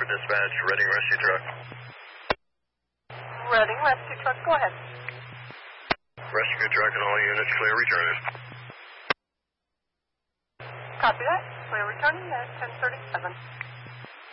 for dispatch, Reading rescue truck. Reading rescue truck, go ahead. Rescue truck and all units clear returning. Copy that. Clear returning at 10:37.